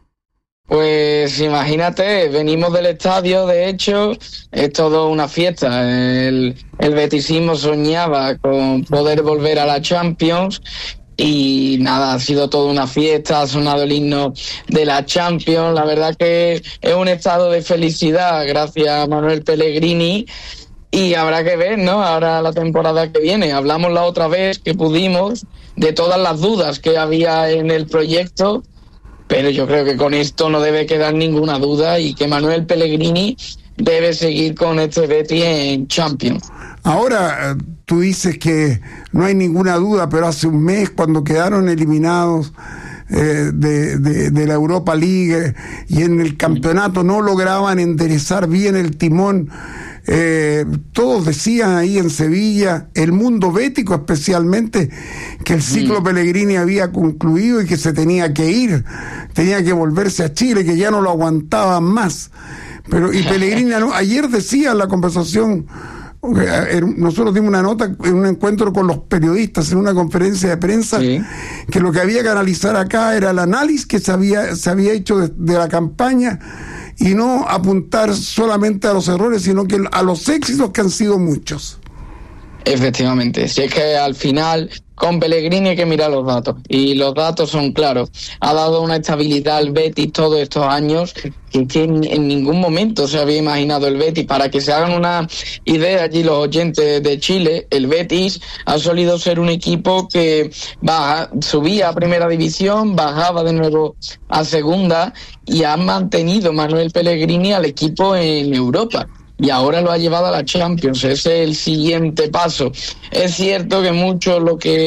Pues imagínate, venimos del estadio, de hecho, es todo una fiesta. El, el betisismo soñaba con poder volver a la Champions y nada, ha sido toda una fiesta, ha sonado el himno de la Champions. La verdad que es un estado de felicidad gracias a Manuel Pellegrini y habrá que ver, ¿no? Ahora la temporada que viene. Hablamos la otra vez que pudimos de todas las dudas que había en el proyecto, pero yo creo que con esto no debe quedar ninguna duda y que Manuel Pellegrini debe seguir con este Betis en Champions. Ahora, tú dices que no hay ninguna duda, pero hace un mes cuando quedaron eliminados eh, de, de, de la Europa League y en el campeonato no lograban enderezar bien el timón, eh, todos decían ahí en Sevilla, el mundo bético especialmente, que el ciclo mm. Pellegrini había concluido y que se tenía que ir, tenía que volverse a Chile, que ya no lo aguantaban más. Pero y Pellegrini ayer decía en la conversación Nosotros dimos una nota en un encuentro con los periodistas en una conferencia de prensa, sí, que lo que había que analizar acá era el análisis que se había, se había hecho de, de la campaña y no apuntar solamente a los errores, sino que a los éxitos, que han sido muchos. Efectivamente, si es que al final con Pellegrini hay que mirar los datos, y los datos son claros. Ha dado una estabilidad al Betis todos estos años que, que en, en ningún momento se había imaginado el Betis. Para que se hagan una idea allí los oyentes de Chile, el Betis ha solido ser un equipo que baja, subía a primera división, bajaba de nuevo a segunda, y ha mantenido Manuel Pellegrini al equipo en Europa. Y ahora lo ha llevado a la Champions. Ese es el siguiente paso. Es cierto que mucho lo que